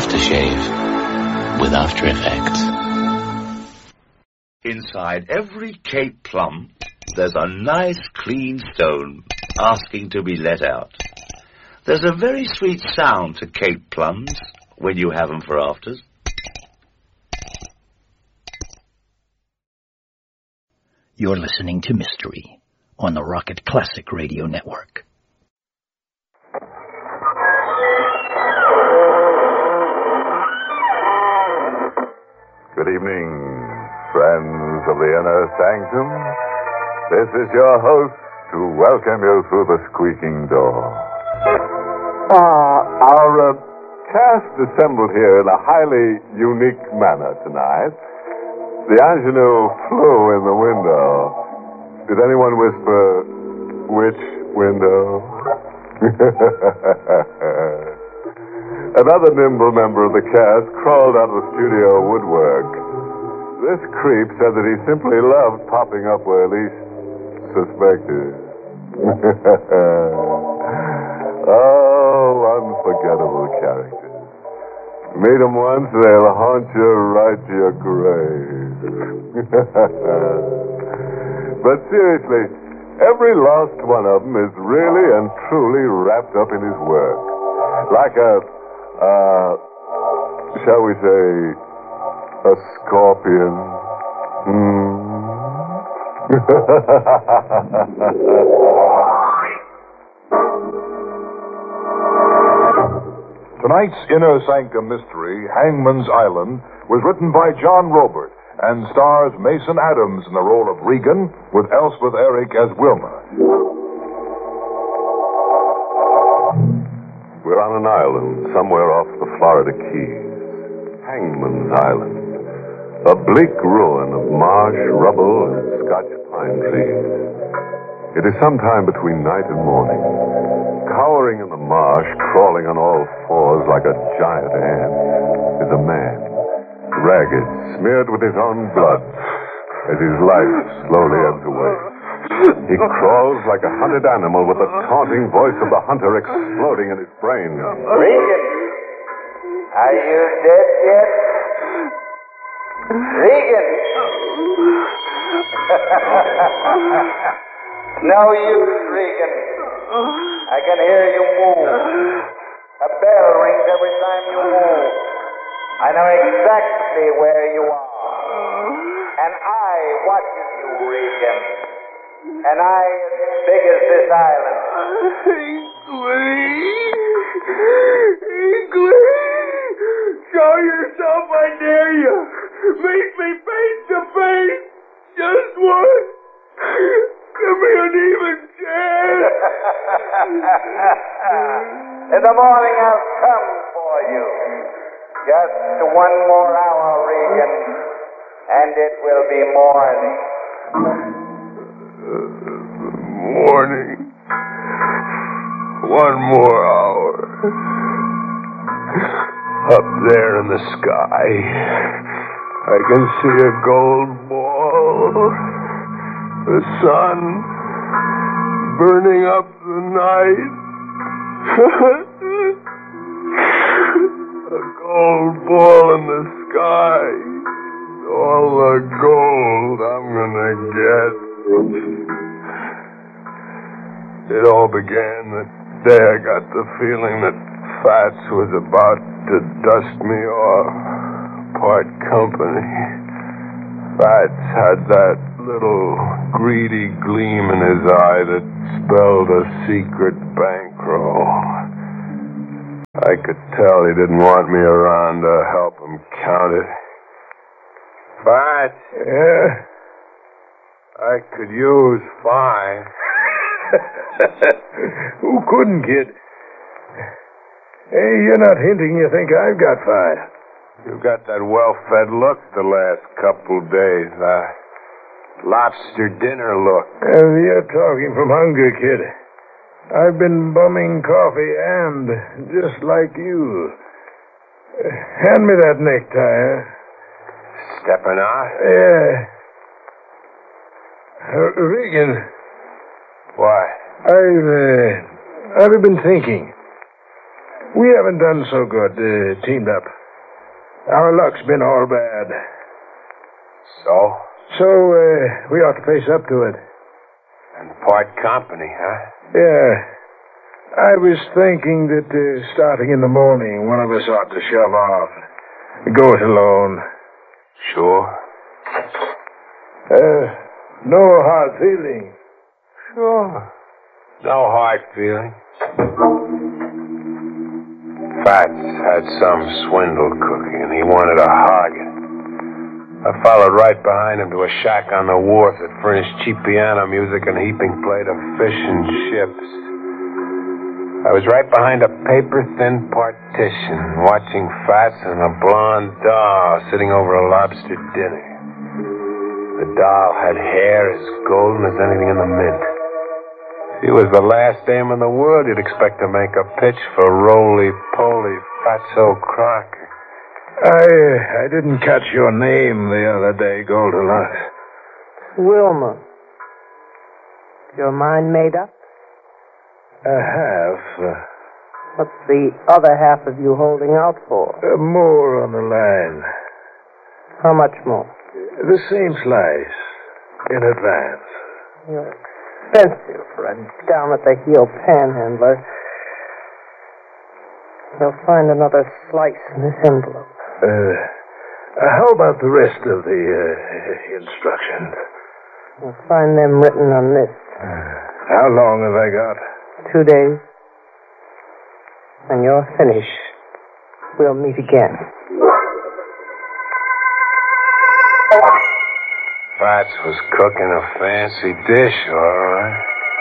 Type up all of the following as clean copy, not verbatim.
aftershave with After Effects. Inside every Cape plum, there's a nice clean stone asking to be let out. There's a very sweet sound to Cape plums when you have them for afters. You're listening to Mystery on the Rocket Classic Radio Network. Good evening, friends of the Inner Sanctum. This is your host to welcome you through the squeaking door. Our cast assembled here in a highly unique manner tonight. The ingenue flew in the window. Did anyone whisper, which window? Another nimble member of the cast crawled out of the studio woodwork. This creep said that he simply loved popping up where least suspected. Oh, unforgettable characters. Meet them once, they'll haunt you right to your grave. But seriously, every last one of them is really and truly wrapped up in his work. Like shall we say, a scorpion. Tonight's Inner Sanctum Mystery, Hangman's Island, was written by John Robert and stars Mason Adams in the role of Regan, with Elspeth Eric as Wilma. We're on an island somewhere off the Florida Keys. Hangman's Island. A bleak ruin of marsh, rubble, and Scotch pine trees. It is sometime between night and morning. Cowering in the marsh, crawling on all fours like a giant ant, is a man, ragged, smeared with his own blood, as his life slowly ebbs away. He crawls like a hunted animal with the taunting voice of the hunter exploding in his brain. Regan, are you dead yet? Regan! No use, Regan. I can hear you move. A bell rings every time you move. I know exactly where you are. And I watches you, Regan. And I as big as this island. English! Show yourself, I dare you! Meet me face to face! Just once! Give me an even chance! In the morning I'll come for you. Just 1 more hour, Regan, and it will be morning. Morning. 1 more hour. Up there in the sky, I can see a gold ball. The sun burning up the night. A gold ball in the sky. All the gold I'm gonna get. It all began the day I got the feeling that Fats was about to dust me off. Part company. Fats had that little greedy gleam in his eye that spelled a secret bankroll. I could tell he didn't want me around to help him count it. Fats? Yeah? I could use 5. Who couldn't, kid? Hey, you're not hinting you think I've got 5. You've got that well-fed look the last couple days. Lobster dinner look. You're talking from hunger, kid. I've been bumming coffee and just like you. Hand me that necktie. Stepping out? Yeah. Regan. Why? I've been thinking. We haven't done so good, teamed up. Our luck's been all bad. So, we ought to face up to it. and part company, huh? Yeah. I was thinking that starting in the morning, one of us ought to shove off. Go it alone. Sure. No hard feeling. Sure. No hard feeling. Fats had some swindle cooking, and he wanted to hog it. I followed right behind him to a shack on the wharf that furnished cheap piano music and heaping plate of fish and chips. I was right behind a paper-thin partition, watching Fats and a blonde doll sitting over a lobster dinner. The doll had hair as golden as anything in the mint. He was the last dame in the world you'd expect to make a pitch for roly-poly Fatso Crocker. I didn't catch your name the other day, Goldilocks. Wilma. Your mind made up? Half. What's the other half of you holding out for? More on the line. How much more? The same slice. In advance. You're expensive for a down-at-the-heel panhandler. You'll find another slice in this envelope. How about the rest of the instructions? You'll find them written on this. How long have I got? 2 days. When you're finished, we'll meet again. Fats was cooking a fancy dish, all right.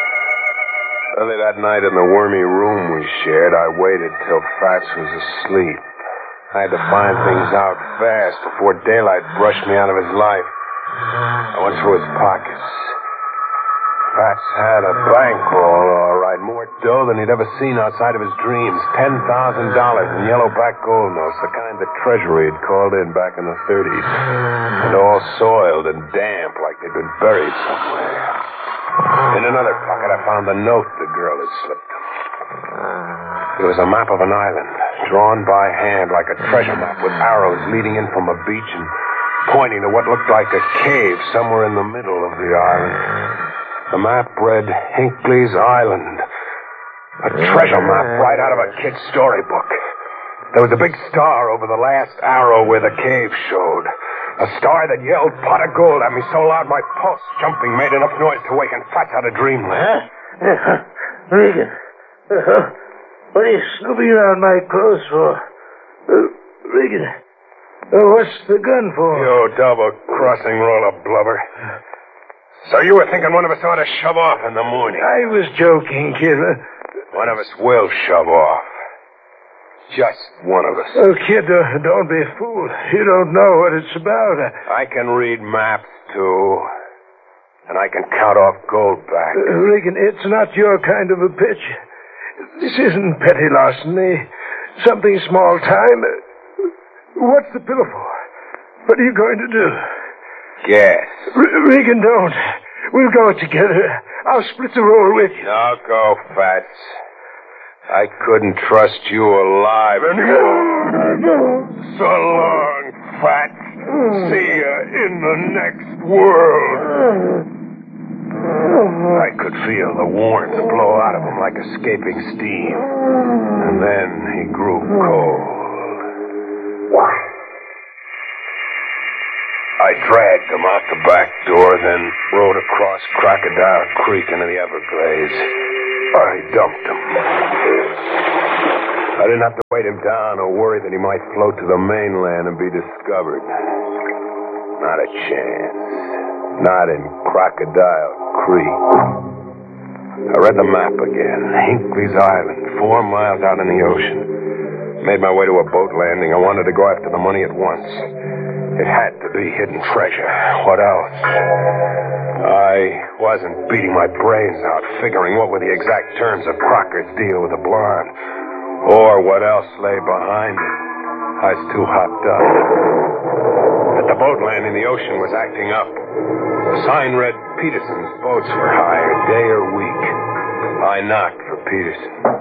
Early that night in the wormy room we shared, I waited till Fats was asleep. I had to find things out fast before daylight brushed me out of his life. I went through his pockets. Fats had a bankroll, all right. More dough than he'd ever seen outside of his dreams. $10,000 in yellow-back gold notes, the kind the Treasury had called in back in the 30s. And all soiled and damp like they'd been buried somewhere. In another pocket, I found the note the girl had slipped him. It was a map of an island, drawn by hand like a treasure map with arrows leading in from a beach and pointing to what looked like a cave somewhere in the middle of the island. The map read Hinckley's Island. A treasure map right out of a kid's storybook. There was a big star over the last arrow where the cave showed. A star that yelled pot of gold at me so loud my pulse jumping made enough noise to waken Fats out of dreamland. Regan, what are you snooping around my clothes for? Regan, what's the gun for? You double-crossing roll of blubber. So you were thinking one of us ought to shove off in the morning? I was joking, kid. One of us will shove off. Just one of us. Oh, kid, don't be a fool. You don't know what it's about. I can read maps, too. And I can count off gold back. Regan, it's not your kind of a pitch. This isn't petty larceny. Something small time. What's the pillow for? What are you going to do? Guess. Regan, don't. We'll go together. I'll split the roll with you. Now go, Fats. I couldn't trust you alive anymore. So long, Fats. See ya in the next world. I could feel the warmth blow out of him like escaping steam. And then he grew cold. I dragged him out the back door, then rode across Crocodile Creek into the Everglades. I dumped him. I didn't have to weight him down or worry that he might float to the mainland and be discovered. Not a chance. Not in Crocodile Creek. I read the map again. Hinckley's Island, 4 miles out in the ocean. Made my way to a boat landing. I wanted to go after the money at once. It had to be hidden treasure. What else? I wasn't beating my brains out, figuring what were the exact terms of Crocker's deal with the blonde, or what else lay behind it. I was too hopped up. At the boat landing, the ocean was acting up. The sign read Peterson's boats were hired day or week. I knocked for Peterson.